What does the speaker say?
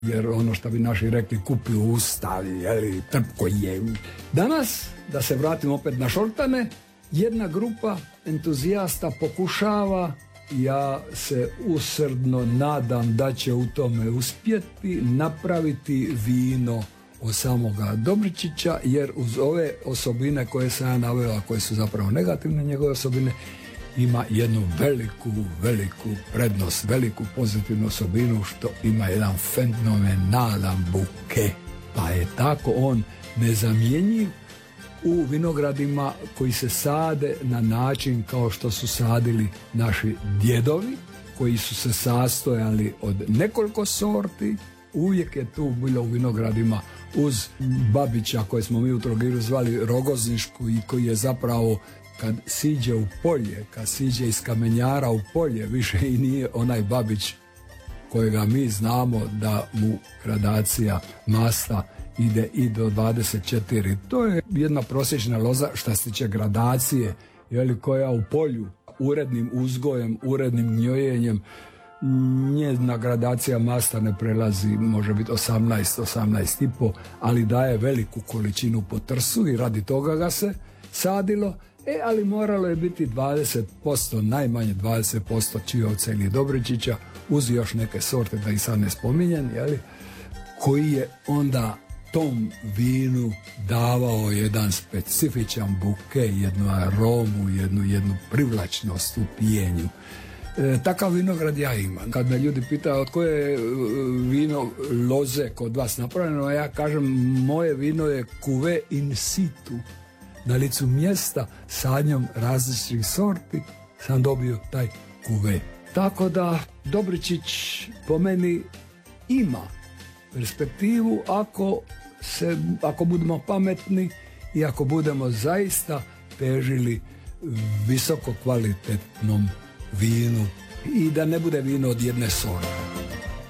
jer ono što bi naši rekli kupi usta, jeli, trpko je. Danas, da se vratimo opet na šoltane, jedna grupa entuzijasta pokušava, ja se usrdno nadam da će u tome uspjeti, napraviti vino od samoga Dobričića, jer uz ove osobine koje sam ja naveo, a koje su zapravo negativne njegove osobine, ima jednu veliku prednost, veliku pozitivnu osobinu, što ima jedan fenomenalan buke. Pa je tako on nezamjenjiv u vinogradima koji se sade na način kao što su sadili naši djedovi, koji su se sastojali od nekoliko sorti. Uvijek je tu bilo u vinogradima uz Babića, koje smo mi u Trogiru zvali Rogoznišku, i koji je zapravo, kad siđe u polje, kad siđe iz kamenjara u polje, više i nije onaj Babić kojega mi znamo da mu gradacija masta ide i do 24. To je jedna prosječna loza što se tiče gradacije, jeli, koja u polju urednim uzgojem, urednim gnjojenjem, njezina gradacija masta ne prelazi, može biti 18,5, ali daje veliku količinu po trsu i radi toga ga se sadilo. Ali moralo je biti 20%, najmanje 20% Čiovca ili Dobričića, uz još neke sorte, da ih sad ne spominjem, jeli, koji je onda tom vinu davao jedan specifičan buke, jednu aromu, jednu privlačnost u pijenju. Takav vinograd ja imam. Kad me ljudi pitaju od koje je vino loze kod vas napravljeno, ja kažem, moje vino je cuvée in situ. Na licu mjesta sadnjom različitih sorti sam dobio taj cuvée. Tako da Dobričić po meni ima perspektivu ako budemo pametni i ako budemo zaista težili visoko kvalitetnom vinu i da ne bude vino od jedne sorte.